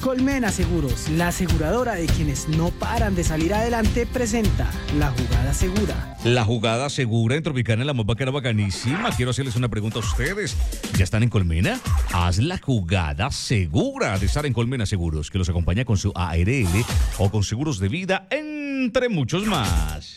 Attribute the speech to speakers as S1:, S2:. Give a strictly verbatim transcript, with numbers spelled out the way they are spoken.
S1: Colmena Seguros, la aseguradora de quienes no paran de salir adelante, presenta La Jugada Segura.
S2: La Jugada Segura en Tropicana, la más bacana, bacanísima. Quiero hacerles una pregunta a ustedes. ¿Ya están en Colmena? Haz la jugada segura de estar en Colmena Seguros, que los acompaña con su A R L o con seguros de vida, entre muchos más.